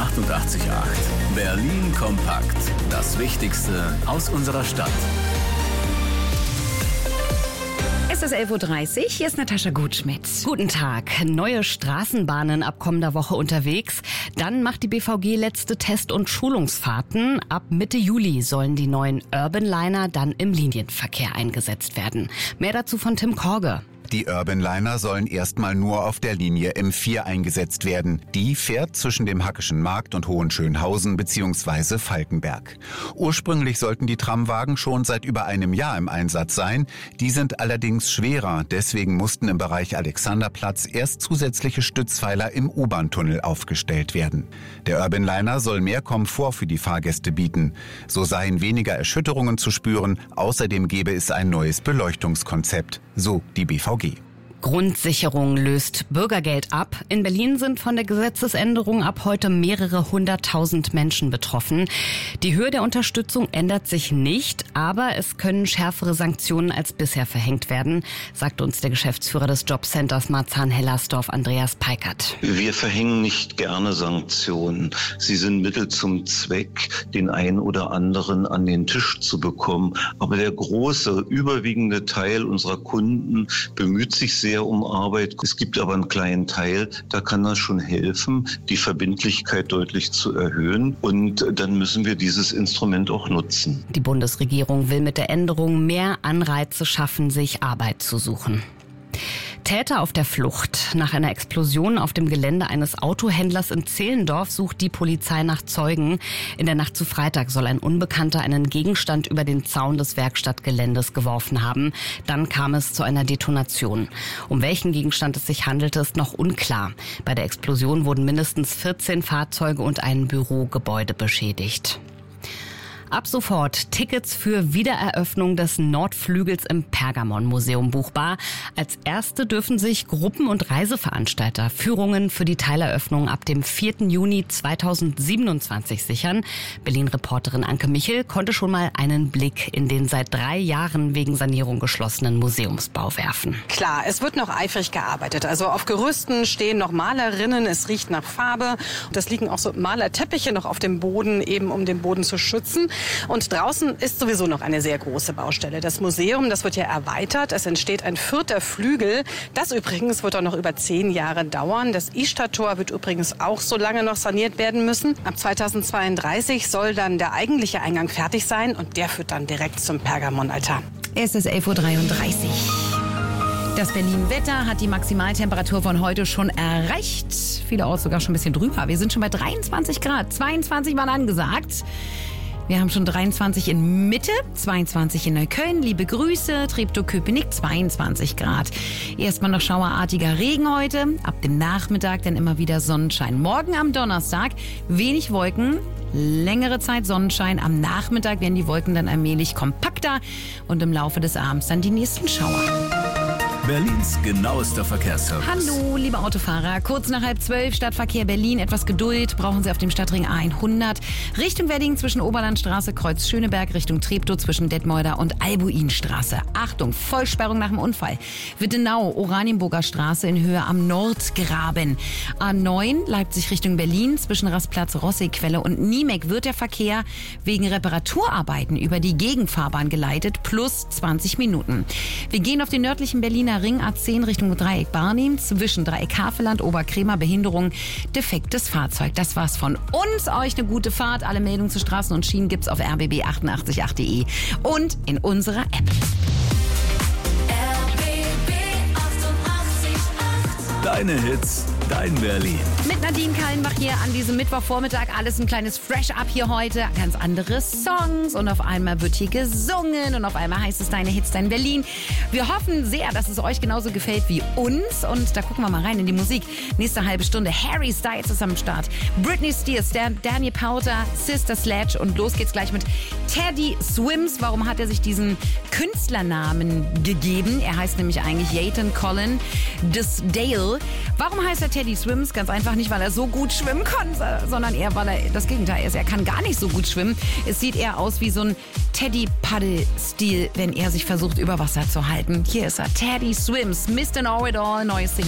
88,8. Berlin kompakt. Das Wichtigste aus unserer Stadt. Es ist 11.30 Uhr, hier ist Natascha Gutschmidt. Guten Tag. Neue Straßenbahnen ab kommender Woche unterwegs. Dann macht die BVG letzte Test- und Schulungsfahrten. Ab Mitte Juli sollen die neuen Urban Liner dann im Linienverkehr eingesetzt werden. Mehr dazu von Tim Korge. Die Urban Liner sollen erstmal nur auf der Linie M4 eingesetzt werden. Die fährt zwischen dem Hackischen Markt und Hohenschönhausen bzw. Falkenberg. Ursprünglich sollten die Tramwagen schon seit über einem Jahr im Einsatz sein. Die sind allerdings schwerer. Deswegen mussten im Bereich Alexanderplatz erst zusätzliche Stützpfeiler im U-Bahn-Tunnel aufgestellt werden. Der Urban Liner soll mehr Komfort für die Fahrgäste bieten. So seien weniger Erschütterungen zu spüren. Außerdem gäbe es ein neues Beleuchtungskonzept. So die BVG. Grundsicherung löst Bürgergeld ab. In Berlin sind von der Gesetzesänderung ab heute mehrere 100.000 Menschen betroffen. Die Höhe der Unterstützung ändert sich nicht, aber es können schärfere Sanktionen als bisher verhängt werden, sagt uns der Geschäftsführer des Jobcenters Marzahn-Hellersdorf, Andreas Peikert. Wir verhängen nicht gerne Sanktionen. Sie sind Mittel zum Zweck, den einen oder anderen an den Tisch zu bekommen. Aber der große, überwiegende Teil unserer Kunden bemüht sich sehr um Arbeit. Es gibt aber einen kleinen Teil, da kann das schon helfen, die Verbindlichkeit deutlich zu erhöhen. Und dann müssen wir dieses Instrument auch nutzen. Die Bundesregierung will mit der Änderung mehr Anreize schaffen, sich Arbeit zu suchen. Täter auf der Flucht. Nach einer Explosion auf dem Gelände eines Autohändlers in Zehlendorf sucht die Polizei nach Zeugen. In der Nacht zu Freitag soll ein Unbekannter einen Gegenstand über den Zaun des Werkstattgeländes geworfen haben. Dann kam es zu einer Detonation. Um welchen Gegenstand es sich handelte, ist noch unklar. Bei der Explosion wurden mindestens 14 Fahrzeuge und ein Bürogebäude beschädigt. Ab sofort Tickets für Wiedereröffnung des Nordflügels im Pergamon-Museum buchbar. Als erste dürfen sich Gruppen- und Reiseveranstalter Führungen für die Teileröffnung ab dem 4. Juni 2027 sichern. Berlin-Reporterin Anke Michel konnte schon mal einen Blick in den seit 3 Jahren wegen Sanierung geschlossenen Museumsbau werfen. Klar, es wird noch eifrig gearbeitet. Also auf Gerüsten stehen noch Malerinnen, es riecht nach Farbe. Das liegen auch so Malerteppiche noch auf dem Boden, eben um den Boden zu schützen. Und draußen ist sowieso noch eine sehr große Baustelle. Das Museum, das wird ja erweitert. Es entsteht ein 4. Flügel. Das übrigens wird auch noch über 10 Jahre dauern. Das Isartor wird übrigens auch so lange noch saniert werden müssen. Ab 2032 soll dann der eigentliche Eingang fertig sein und der führt dann direkt zum Pergamonaltar. Es ist 11.33 Uhr. Das Berlin-Wetter hat die Maximaltemperatur von heute schon erreicht. Vielerorts sogar schon ein bisschen drüber. Wir sind schon bei 23 Grad. 22 waren angesagt. Wir haben schon 23 in Mitte, 22 in Neukölln. Liebe Grüße, Treptow-Köpenick 22 Grad. Erstmal noch schauerartiger Regen heute. Ab dem Nachmittag dann immer wieder Sonnenschein. Morgen am Donnerstag wenig Wolken. Längere Zeit Sonnenschein. Am Nachmittag werden die Wolken dann allmählich kompakter. Und im Laufe des Abends dann die nächsten Schauer. Berlins genauester Verkehrsservice. Hallo, liebe Autofahrer. Kurz nach 11:30 Stadtverkehr Berlin. Etwas Geduld brauchen Sie auf dem Stadtring A100. Richtung Wedding zwischen Oberlandstraße, Kreuz Schöneberg, Richtung Treptow zwischen Detmolder und Albuinstraße. Achtung, Vollsperrung nach dem Unfall. Wittenau, Oranienburger Straße in Höhe am Nordgraben. A9, Leipzig Richtung Berlin zwischen Rastplatz, Rossee-Quelle und Niemek wird der Verkehr wegen Reparaturarbeiten über die Gegenfahrbahn geleitet, plus 20 Minuten. Wir gehen auf den nördlichen Berliner Ring A10 Richtung Dreieck Barnim, zwischen Dreieck Havelland, Oberkremer, Behinderung, defektes Fahrzeug. Das war's von uns. Euch eine gute Fahrt. Alle Meldungen zu Straßen und Schienen gibt's auf rbb888.de und in unserer App. Deine Hits, dein Berlin. Mit Nadine Kallenbach hier an diesem Mittwochvormittag. Alles ein kleines Fresh-Up hier heute. Ganz andere Songs und auf einmal wird hier gesungen und auf einmal heißt es Deine Hits, dein Berlin. Wir hoffen sehr, dass es euch genauso gefällt wie uns und da gucken wir mal rein in die Musik. Nächste halbe Stunde Harry Styles ist am Start. Britney Spears, Daniel Powter, Sister Sledge und los geht's gleich mit Teddy Swims. Warum hat er sich diesen Künstlernamen gegeben? Er heißt nämlich eigentlich Jayton Colin Disdale. Warum heißt er Teddy Swims? Ganz einfach nicht, weil er so gut schwimmen kann, sondern eher, weil er das Gegenteil ist. Er kann gar nicht so gut schwimmen. Es sieht eher aus wie so ein Teddy-Paddle-Stil, wenn er sich versucht, über Wasser zu halten. Hier ist er, Teddy Swims, Mr. Know-It-All, neues Single.